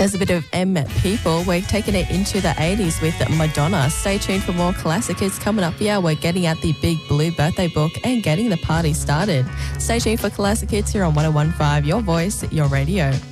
There's a bit of M People. We're taking it into the 80s with Madonna. Stay tuned for more classic hits coming up here. We're getting out the Big Blue birthday book and getting the party started. Stay tuned for classic hits here on 101.5, your voice, your radio.